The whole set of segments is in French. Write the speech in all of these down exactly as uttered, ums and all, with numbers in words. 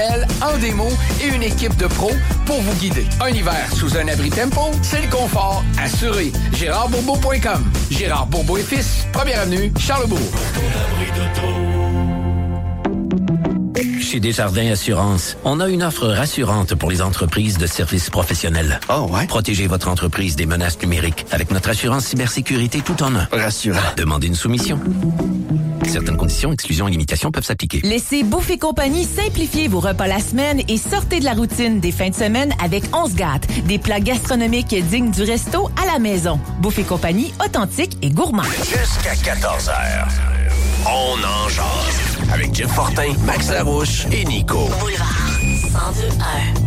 En démo et une équipe de pros pour vous guider. Un hiver sous un abri Tempo, c'est le confort assuré. Gérard Bourbeau point com. Gérard Bourbeau et Fils, première avenue, Charlebourg. Chez Desjardins Assurance, on a une offre rassurante pour les entreprises de services professionnels. Oh ouais? Protégez votre entreprise des menaces numériques avec notre assurance cybersécurité tout en un. Rassurant. Demandez une soumission. Certaines conditions, exclusions et limitations peuvent s'appliquer. Laissez Bouffe et Compagnie simplifier vos repas la semaine et sortez de la routine des fins de semaine avec On se gâte. Des plats gastronomiques dignes du resto à la maison. Bouffe et Compagnie, authentique et gourmand. Jusqu'à quatorze heures, on en jase avec Jeff Fortin, Max Larouche et Nico. Boulevard cent deux un.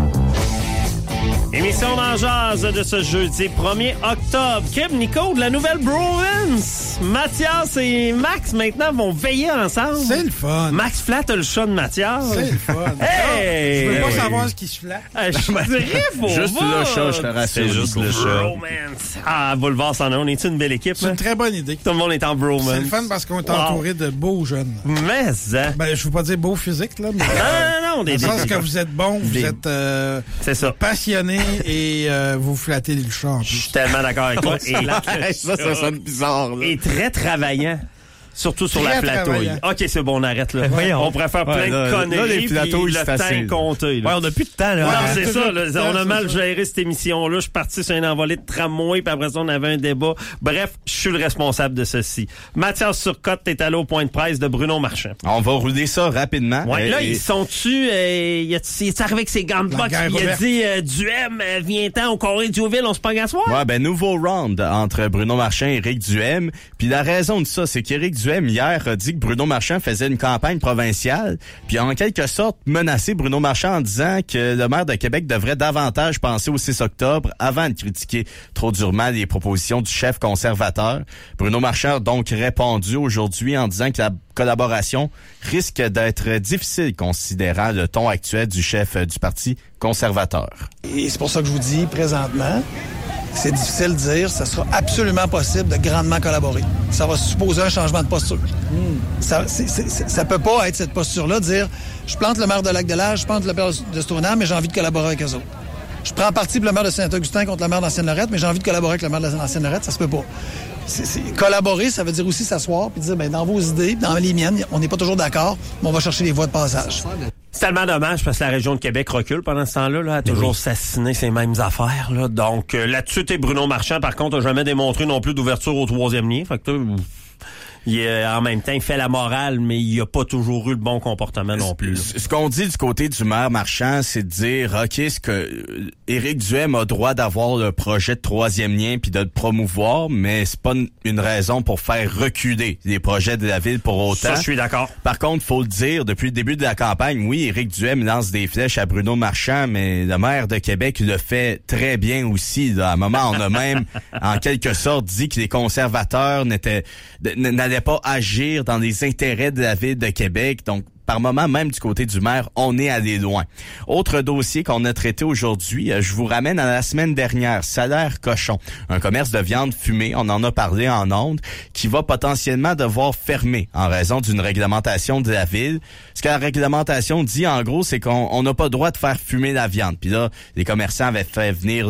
Émission d'en jase de ce jeudi premier octobre. Kim, Nico, de la nouvelle Bromance. Mathias et Max, maintenant, vont veiller ensemble. C'est le fun. Max flatte le chat de Mathias. C'est le fun. Hey! Je veux pas oui. savoir ce qui se flatte. Ah, je dirais pour Juste vous. le chat, je te rassure. C'est juste le chat. Bromance. Ah, Boulevard cent un, on est une belle équipe? C'est hein? une très bonne idée. Tout le monde est en bromance. C'est le fun parce qu'on est Wow. entouré de beaux jeunes. Mais, hein? Ben, je veux pas dire beau physique, là, mais... Non, non, non. Des, Dans le sens des- que vous êtes bons, vous des- êtes euh, C'est ça. passionnés et euh, vous flattez le chat en Je suis plus. tellement d'accord avec toi. Et, ça, ça sonne bizarre, là. et très travaillant. Surtout sur Très la platouille. travaillant. OK, c'est bon, on arrête là. Voyons. On pourrait faire plein Ouais, là, de conneries. là, les puis platouilles, le c'est temps facile. est compté. Là. Ouais, on n'a plus de temps, là. Ouais, Ouais, c'est toujours ça. Là, tout le on a temps, mal c'est ça. géré cette émission-là. Je suis parti sur une envolée de tramway, puis après ça, on avait un débat. Bref, je suis le responsable de ceci. Mathias Turcotte est allé au point de presse de Bruno Marchand. On va rouler ça rapidement. Ouais, Et- là, et- ils sont-tu... Euh, y a-tu- est arrivé avec ses gants de La boxe, guerre puis il a ouverte. dit euh, Duhem, euh, viens-t'en au Corée Diouville, on se pogne à soir? Ouais, ben, nouveau round entre Bruno Marchand et Éric Duhem. Puis la raison de ça, c'est qu'Éric Duhem, hier, a dit que Bruno Marchand faisait une campagne provinciale, puis en quelque sorte menacé Bruno Marchand en disant que le maire de Québec devrait davantage penser au six octobre avant de critiquer trop durement les propositions du chef conservateur. Bruno Marchand a donc répondu aujourd'hui en disant que la collaboration risque d'être difficile considérant le ton actuel du chef du Parti conservateur. Et c'est pour ça que je vous dis présentement, c'est difficile de dire, ça sera absolument possible de grandement collaborer. Ça va supposer un changement de posture. Mm. Ça, c'est, c'est, c'est, ça peut pas être cette posture-là, de dire, je plante le maire de Lac-de-L'Age, je plante le maire de Stoneham, mais j'ai envie de collaborer avec eux autres. Je prends parti pour le maire de Saint-Augustin contre le maire d'Ancienne-Lorette, mais j'ai envie de collaborer avec le maire de l'Ancienne-Lorette, ça se peut pas. C'est, c'est, collaborer, ça veut dire aussi s'asseoir puis dire, ben, dans vos idées, dans les miennes, on n'est pas toujours d'accord, mais on va chercher les voies de passage. C'est tellement dommage parce que la région de Québec recule pendant ce temps-là, là, a toujours assassiné ces mêmes affaires. Là. Donc euh, là-dessus, t'es Bruno Marchand, par contre, n'a jamais démontré non plus d'ouverture au troisième lien. Fait que t'as- il est, en même temps, il fait la morale, mais il a pas toujours eu le bon comportement non plus. Ce ce qu'on dit du côté du maire Marchand, c'est de dire, OK, ce que euh, Éric Duhem a droit d'avoir le projet de troisième lien puis de le promouvoir, mais c'est pas une, une raison pour faire reculer les projets de la ville pour autant. Ça, je suis d'accord. Par contre, faut le dire, depuis le début de la campagne, oui, Éric Duhem lance des flèches à Bruno Marchand, mais le maire de Québec le fait très bien aussi. Là. À un moment, on a même, en quelque sorte, dit que les conservateurs n'étaient, n'allaient pas agir dans les intérêts de la ville de Québec. Donc, par moment, même du côté du maire, on est allé loin. Autre dossier qu'on a traité aujourd'hui, je vous ramène à la semaine dernière, Salaire Cochon, un commerce de viande fumée, on en a parlé en ondes, qui va potentiellement devoir fermer en raison d'une réglementation de la ville. Ce que la réglementation dit, en gros, c'est qu'on n'a pas le droit de faire fumer la viande. Puis là, les commerçants avaient fait venir